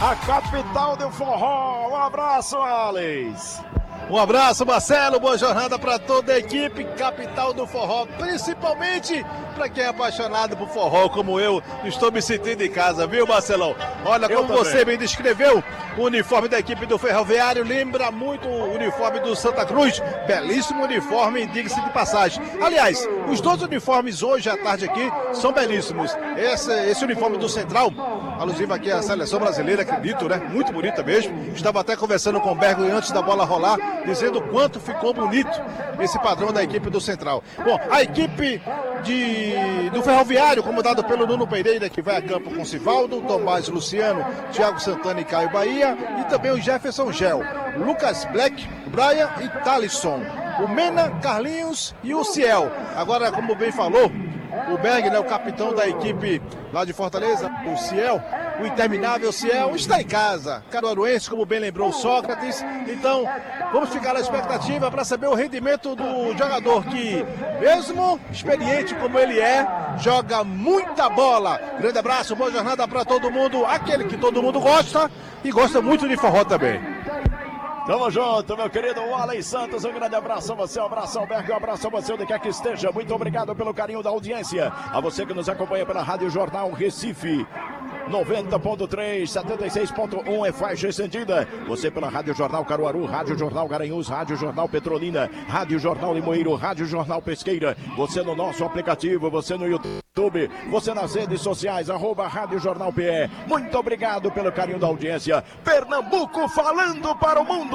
a capital do forró. Um abraço, Alex. Um abraço, Marcelo, boa jornada para toda a equipe, capital do forró, principalmente para quem é apaixonado por forró, como eu, estou me sentindo em casa, viu, Marcelão? Olha, como você bem descreveu, o uniforme da equipe do Ferroviário lembra muito o uniforme do Santa Cruz, belíssimo uniforme, diga-se de passagem. Aliás, os dois uniformes hoje à tarde aqui são belíssimos. Esse uniforme do Central, alusivo aqui à seleção brasileira, acredito, né? Muito bonita mesmo. Estava até conversando com o Bergo antes da bola rolar, dizendo o quanto ficou bonito esse padrão da equipe do Central. Bom, a equipe do Ferroviário, comandado pelo Nuno Pereira, que vai a campo com Sivaldo, Tomás Luciano, Thiago Santana e Caio Bahia, e também o Jefferson Gel, Lucas Black, Brian e Talisson, o Mena, Carlinhos e o Ciel. Agora, como bem falou, o Berg, né, o capitão da equipe lá de Fortaleza, o Ciel, o interminável Ciel, está em casa. Caruaruense, como bem lembrou o Sócrates. Então, vamos ficar na expectativa para saber o rendimento do jogador que, mesmo experiente como ele é, joga muita bola. Grande abraço, boa jornada para todo mundo, aquele que todo mundo gosta e gosta muito de forró também. Tamo junto, meu querido Alex Santos, um grande abraço a você, um abraço ao Berg, um abraço a você onde quer que esteja, muito obrigado pelo carinho da audiência, a você que nos acompanha pela Rádio Jornal Recife, 90.3, 76.1 é faixa estendida, você pela Rádio Jornal Caruaru, Rádio Jornal Garanhuns, Rádio Jornal Petrolina, Rádio Jornal Limoeiro, Rádio Jornal Pesqueira, você no nosso aplicativo, você no YouTube, você nas redes sociais, @Rádio Jornal PE, muito obrigado pelo carinho da audiência, Pernambuco falando para o mundo.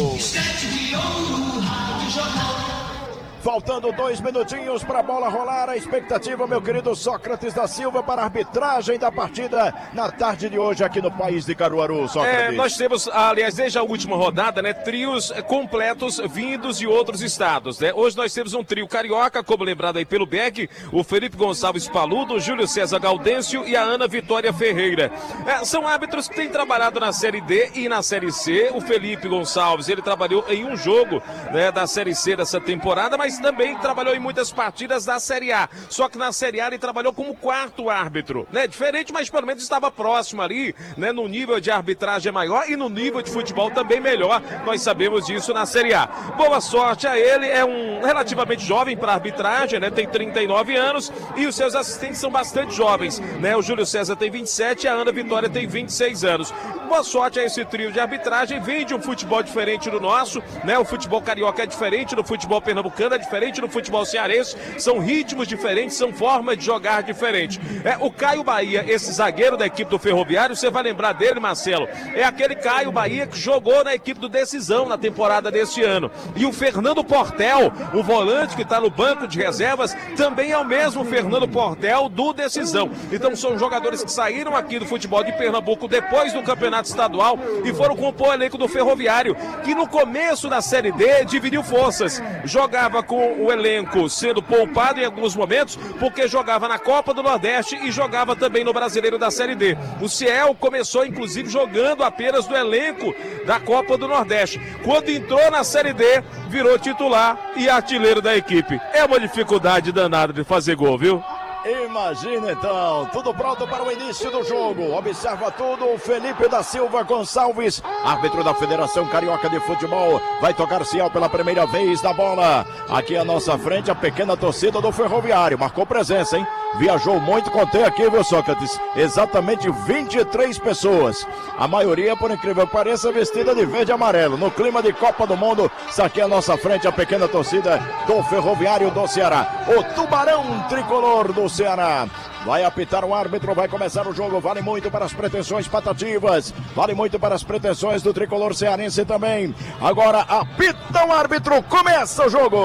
Faltando 2 minutinhos para a bola rolar, a expectativa, meu querido Sócrates da Silva, para a arbitragem da partida na tarde de hoje aqui no país de Caruaru, Sócrates. Nós temos, aliás, desde a última rodada, né, trios completos vindos de outros estados, né? Hoje nós temos um trio carioca, como lembrado aí pelo Beck, o Felipe Gonçalves Paludo, o Júlio César Gaudêncio e a Ana Vitória Ferreira. São árbitros que têm trabalhado na Série D e na Série C. O Felipe Gonçalves, ele trabalhou em um jogo, né, da Série C dessa temporada, mas também trabalhou em muitas partidas da Série A. Só que na Série A ele trabalhou como quarto árbitro, né? Diferente, mas pelo menos estava próximo ali, né? No nível de arbitragem maior e no nível de futebol também melhor. Nós sabemos disso na Série A. Boa sorte a ele, é um relativamente jovem para arbitragem, né? Tem 39 anos e os seus assistentes são bastante jovens, né? O Júlio César tem 27 e a Ana Vitória tem 26 anos. Boa sorte a esse trio de arbitragem, vem de um futebol diferente do nosso, né? O futebol carioca é diferente do futebol pernambucano, é diferente do futebol cearense, são ritmos diferentes, são formas de jogar diferentes. O Caio Bahia, esse zagueiro da equipe do Ferroviário, você vai lembrar dele, Marcelo, é aquele Caio Bahia que jogou na equipe do Decisão na temporada deste ano. E o Fernando Portel, o volante que está no banco de reservas, também é o mesmo Fernando Portel do Decisão. Então são jogadores que saíram aqui do futebol de Pernambuco depois do campeonato estadual e foram compor o elenco do Ferroviário, que no começo da Série D dividiu forças, jogava com o elenco sendo poupado em alguns momentos, porque jogava na Copa do Nordeste e jogava também no Brasileiro da Série D. O Ciel começou inclusive jogando apenas do elenco da Copa do Nordeste. Quando entrou na Série D, virou titular e artilheiro da equipe. É uma dificuldade danada de fazer gol, viu? Imagina então, tudo pronto para o início do jogo. Observa tudo o Felipe da Silva Gonçalves, árbitro da Federação Carioca de Futebol, vai tocar Ciel pela primeira vez na bola. Aqui à nossa frente a pequena torcida do Ferroviário, marcou presença, hein? Viajou muito, contei aqui, viu, Sócrates? Exatamente 23 pessoas. A maioria, por incrível que pareça, vestida de verde e amarelo. No clima de Copa do Mundo, está aqui à nossa frente a pequena torcida do Ferroviário do Ceará. O Tubarão Tricolor do Ceará. Vai apitar o árbitro, vai começar o jogo. Vale muito para as pretensões patativas. Vale muito para as pretensões do Tricolor cearense também. Agora apita o árbitro, começa o jogo.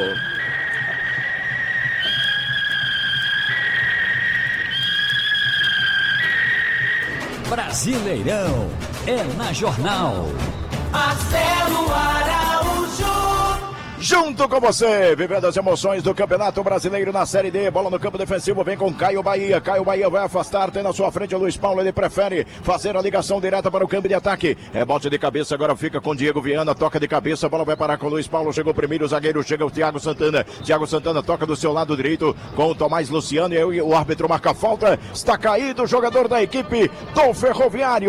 Brasileirão é na Jornal. Marcelo Araújo. Junto com você, vivendo as emoções do Campeonato Brasileiro na Série D. Bola no campo defensivo, vem com Caio Bahia. Caio Bahia vai afastar, tem na sua frente o Luiz Paulo. Ele prefere fazer a ligação direta para o campo de ataque. É bote de cabeça, agora fica com Diego Viana. Toca de cabeça, a bola vai parar com o Luiz Paulo. Chegou primeiro o zagueiro, chega o Thiago Santana. Thiago Santana toca do seu lado direito com o Tomás Luciano. E o árbitro marca a falta. Está caído o jogador da equipe do Ferroviário.